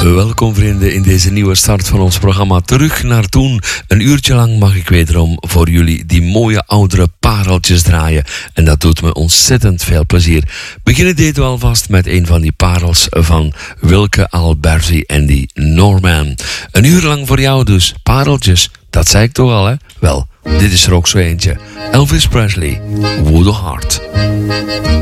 Welkom vrienden in deze nieuwe start van ons programma Terug naar Toen. Een uurtje lang mag ik wederom voor jullie die mooie oudere pareltjes draaien. En dat doet me ontzettend veel plezier. Beginnen deden we alvast met een van die parels van Wilke Alberti en die Norman. Een uur lang voor jou dus, pareltjes. Dat zei ik toch al, hè? Wel, dit is er ook zo eentje. Elvis Presley, Wood Heart.